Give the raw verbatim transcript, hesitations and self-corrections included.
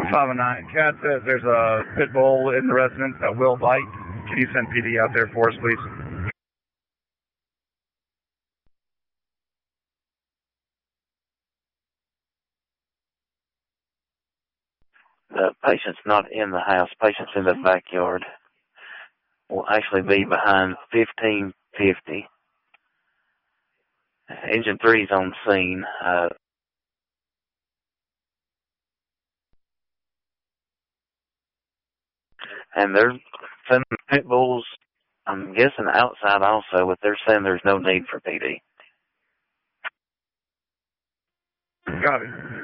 five oh nine. Cat says there's a pit bull in the residence that will bite. Can you send P D out there for us, please? The patient's not in the house. Patient's in the backyard. Will actually be behind fifteen fifty. Engine three's on scene. Uh, and they're sending pit bulls, I'm guessing outside also, but they're saying there's no need for P D. Got it.